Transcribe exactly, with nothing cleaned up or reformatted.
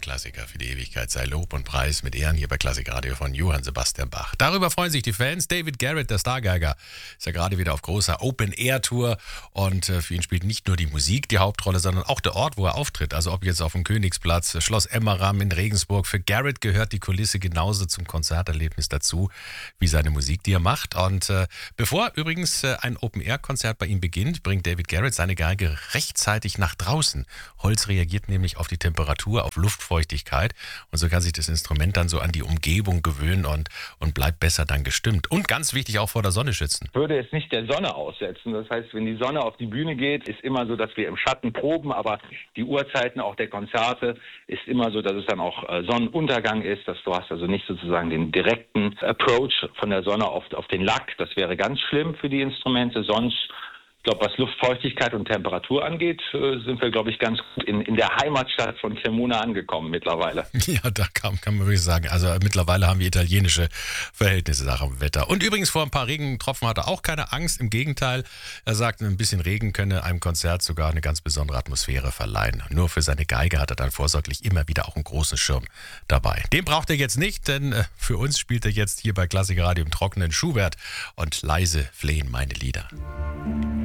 Klassiker für die Ewigkeit sei Lob und Preis mit Ehren hier bei Klassik Radio von Johann Sebastian Bach. Darüber freuen sich die Fans. David Garrett, der Stargeiger, ist ja gerade wieder auf großer Open-Air-Tour und für ihn spielt nicht nur die Musik die Hauptrolle, sondern auch der Ort, wo er auftritt. Also ob jetzt auf dem Königsplatz, Schloss Emmeram in Regensburg. Für Garrett gehört die Kulisse genauso zum Konzerterlebnis dazu, wie seine Musik, die er macht. Und äh, bevor übrigens äh, ein Open-Air-Konzert bei ihm beginnt, bringt David Garrett seine Geige rechtzeitig nach draußen. Holz reagiert nämlich auf die Temperatur, auf Luftfeuchtigkeit und so kann sich das Instrument dann so an die Umgebung gewöhnen und, und bleibt besser dann gestimmt. Und ganz wichtig, auch vor der Sonne schützen. Ich würde es nicht der Sonne aussetzen. Das heißt, wenn die Sonne auf die Bühne geht, ist immer so, dass wir im Schatten proben, aber die Uhrzeiten auch der Konzerte ist immer so, dass es dann auch äh, Sonnenuntergang ist, dass du hast also nicht sozusagen den direkten Approach von der Sonne auf, auf den Lack. Das wäre ganz schlimm für die Instrumente. Sonst, ich glaube, was Luftfeuchtigkeit und Temperatur angeht, äh, sind wir, glaube ich, ganz gut in, in der Heimatstadt von Cremona angekommen mittlerweile. Ja, da kann, kann man wirklich sagen. Also mittlerweile haben wir italienische Verhältnisse nach dem Wetter. Und übrigens vor ein paar Regentropfen hat er auch keine Angst. Im Gegenteil, er sagt, ein bisschen Regen könne einem Konzert sogar eine ganz besondere Atmosphäre verleihen. Nur für seine Geige hat er dann vorsorglich immer wieder auch einen großen Schirm dabei. Den braucht er jetzt nicht, denn äh, für uns spielt er jetzt hier bei Klassik Radio im Trockenen Schubert und Leise flehen meine Lieder.